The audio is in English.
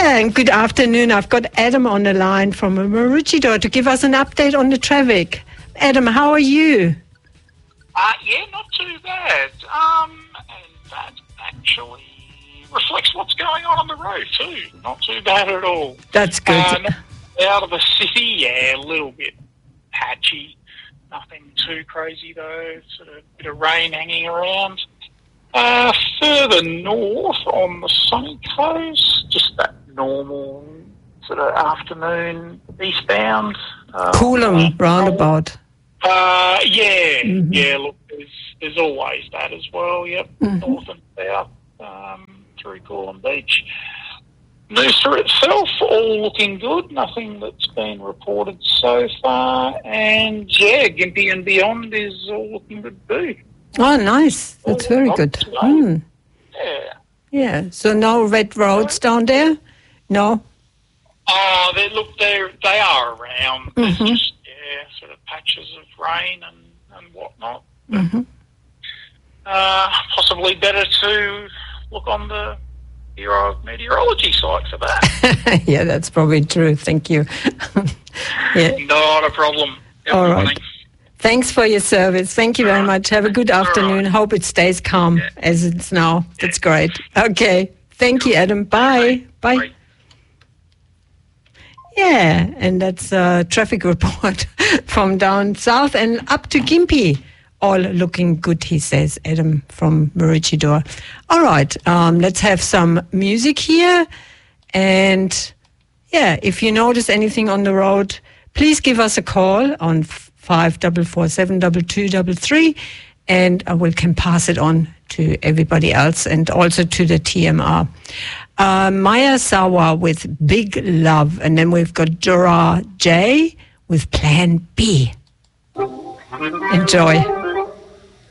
Yeah, and good afternoon. I've got Adam on the line from Maroochydore to give us an update on the traffic. Adam, how are you? Yeah, not too bad. And that actually reflects what's going on the road too. Not too bad at all. That's good. Out of the city, yeah, a little bit patchy. Nothing too crazy though. Sort of a bit of rain hanging around. Further north on the sunny coast, just that normal sort of afternoon eastbound. Coolum roundabout. Yeah. Look, there's always that as well. Yep, north and south through Coolum Beach. Noosa itself, all looking good. Nothing that's been reported so far, and yeah, Gympie and beyond is all looking good too. Oh, nice. That's very good. Yeah. Yeah. So no red roads down there? No? Oh, they are around. There's just, sort of patches of rain and whatnot. Possibly better to look on the Bureau of Meteorology site for that. Yeah, that's probably true. Thank you. Yeah. Not a problem. All right. Thanks for your service. Thank you very much. Have a good afternoon. Hope it stays calm as it's now. That's great. Okay. Thank you, Adam. Bye. Bye. Yeah, and that's a traffic report from down south and up to Gympie. All looking good, he says, Adam from Maroochydore. All right, let's have some music here. And, yeah, if you notice anything on the road, please give us a call on 54472233, and we can pass it on to everybody else and also to the TMR. Maya Sawa with Big Love, and then we've got Dora J with Plan B. Enjoy.